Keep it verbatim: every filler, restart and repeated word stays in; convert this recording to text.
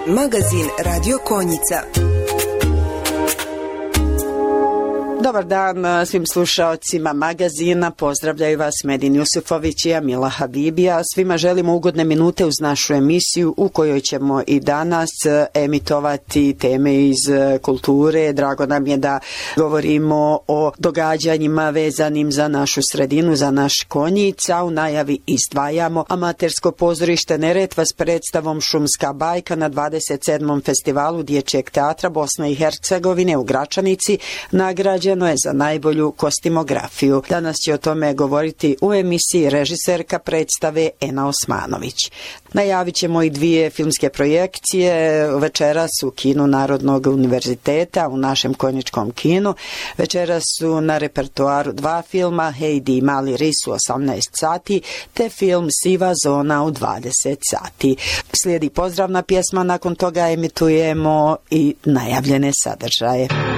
Magazin Radio Konjica. Dobar dan svim slušaocima magazina, pozdravljaju vas Medin Jusufović i Amila Habibija. Svima želimo ugodne minute uz našu emisiju u kojoj ćemo i danas emitovati teme iz kulture. Drago nam je da govorimo o događanjima vezanim za našu sredinu, za naš Konjic, a u najavi izdvajamo amatersko pozorište Neretva s predstavom Šumska bajka na dvadeset sedmom festivalu Dječjeg teatra Bosne i Hercegovine u Gračanici, nagrađen je za najbolju kostimografiju. Danas će o tome govoriti u emisiji režiserka predstave Ena Osmanović. Najavit ćemo i dvije filmske projekcije večeras u kinu Narodnog univerziteta, u našem konjičkom kinu. Večeras su na repertoaru dva filma, Heidi i Mali ris u osamnaest sati, te film Siva zona u dvadeset sati. Slijedi pozdravna pjesma, nakon toga emitujemo i najavljene sadržaje.